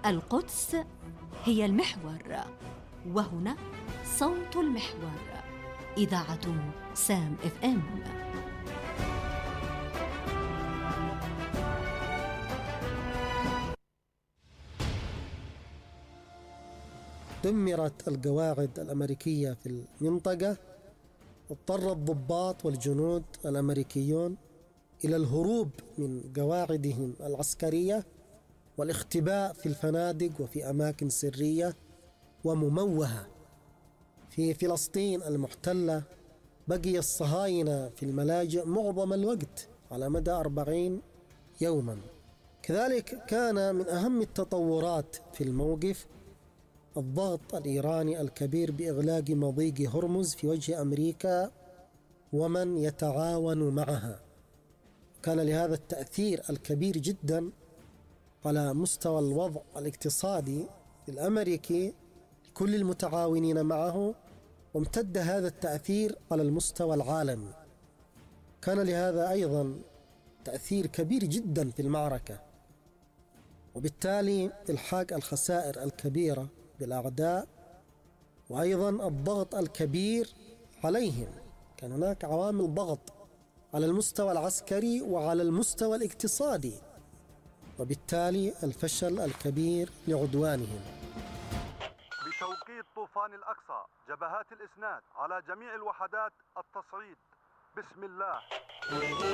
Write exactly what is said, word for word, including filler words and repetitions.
القدس هي المحور، وهنا صوت المحور، إذاعة سام اف ام. دمرت القواعد الأمريكية في المنطقة، اضطر الضباط والجنود الأمريكيون إلى الهروب من قواعدهم العسكرية والاختباء في الفنادق وفي أماكن سرية ومموهة. في فلسطين المحتلة بقي الصهاينة في الملاجئ معظم الوقت على مدى أربعين يوما. كذلك كان من أهم التطورات في الموقف الضغط الإيراني الكبير بإغلاق مضيق هرمز في وجه أمريكا ومن يتعاون معها. كان لهذا التأثير الكبير جدا على مستوى الوضع الاقتصادي الأمريكي لكل المتعاونين معه، وامتد هذا التأثير على المستوى العالمي. كان لهذا أيضا تأثير كبير جدا في المعركة، وبالتالي إلحاق الخسائر الكبيرة بالأعداء، وأيضا الضغط الكبير عليهم. كان هناك عوامل ضغط على المستوى العسكري وعلى المستوى الاقتصادي، وبالتالي الفشل الكبير لعدوانهم. بتوقيت طوفان الأقصى، جبهات الإسناد على جميع الوحدات التصعيد. بسم الله.